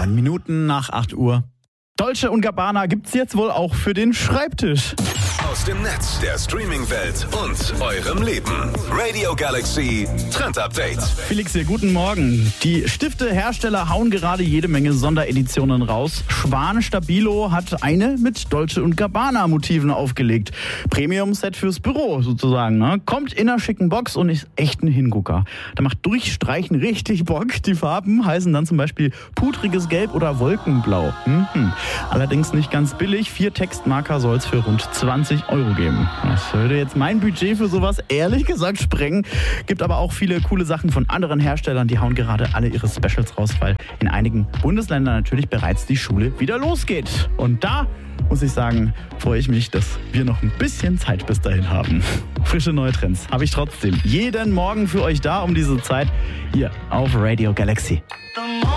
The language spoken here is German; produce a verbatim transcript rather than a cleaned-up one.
Neun Minuten nach acht Uhr. Dolce und Gabbana gibt's jetzt wohl auch für den Schreibtisch. Aus dem Netz, der Streaming-Welt und eurem Leben. Radio Galaxy Trend Update. Felix hier, guten Morgen. Die Stiftehersteller hauen gerade jede Menge Sondereditionen raus. Schwan Stabilo hat eine mit Dolce und Gabbana Motiven aufgelegt. Premium-Set fürs Büro sozusagen. Ne? Kommt in einer schicken Box und ist echt ein Hingucker. Da macht Durchstreichen richtig Bock. Die Farben heißen dann zum Beispiel pudriges Gelb oder Wolkenblau. Mhm. Allerdings nicht ganz billig. Vier Textmarker soll es für rund zwanzig Euro geben. Das würde jetzt mein Budget für sowas ehrlich gesagt sprengen. Gibt aber auch viele coole Sachen von anderen Herstellern. Die hauen gerade alle ihre Specials raus, weil in einigen Bundesländern natürlich bereits die Schule wieder losgeht. Und da muss ich sagen, freue ich mich, dass wir noch ein bisschen Zeit bis dahin haben. Frische neue Trends habe ich trotzdem jeden Morgen für euch da um diese Zeit hier auf Radio Galaxy.